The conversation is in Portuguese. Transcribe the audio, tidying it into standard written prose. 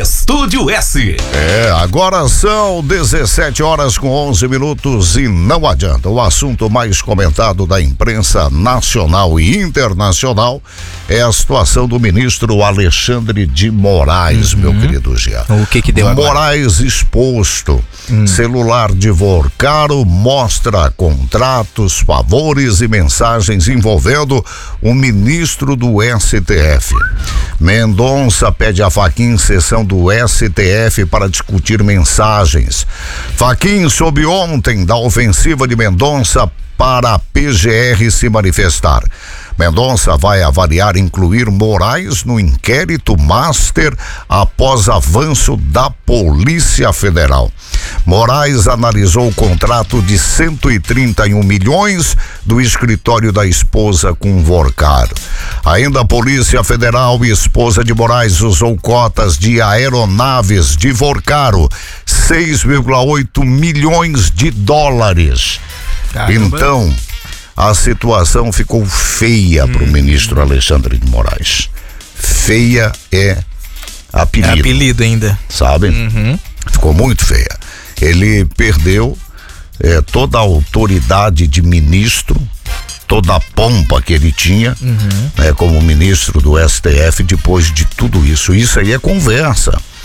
Estúdio S. Agora são 17h11 e não adianta. O assunto mais comentado da imprensa nacional e internacional é a situação do ministro Alexandre de Moraes, meu querido Jean. O que deu agora? Moraes exposto. Celular de Vorcaro mostra contratos, favores e mensagens envolvendo o ministro do STF. Mendonça pede a Fachin em sessão do STF para discutir mensagens. Fachin soube ontem da ofensiva de Mendonça para a PGR se manifestar. Mendonça vai avaliar incluir Moraes no inquérito master após avanço da Polícia Federal. Moraes analisou o contrato de 131 milhões do escritório da esposa com Vorcaro. Ainda a Polícia Federal e esposa de Moraes usou cotas de aeronaves de Vorcaro, 6,8 milhões de dólares. Caramba. Então, a situação ficou feia para o ministro Alexandre de Moraes. Feia é apelido. É apelido ainda. Sabe? Ficou muito feia. Ele perdeu toda a autoridade de ministro, toda a pompa que ele tinha, como ministro do STF depois de tudo isso. Isso aí é conversa.